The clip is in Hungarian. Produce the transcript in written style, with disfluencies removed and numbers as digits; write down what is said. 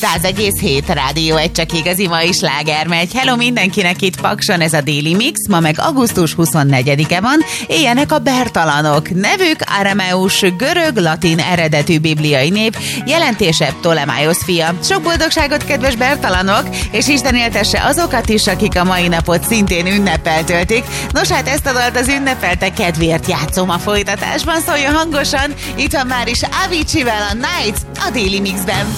100,7 Rádió Egy, csak igazi mai sláger megy. Hello mindenkinek itt Pakson, ez a Daily Mix. Ma meg augusztus 24-e van, éljenek a bertalanok. Nevük arameus, görög-latin eredetű bibliai név, jelentése Ptolemaiosz fia. Sok boldogságot, kedves bertalanok, és Isten éltesse azokat is, akik a mai napot szintén ünnepel töltik. Nos, hát ezt a dalt az ünnepelte kedvéért játszom a folytatásban, szóljon hangosan. Itt van már is Aviciivel a Nights a Daily Mixben.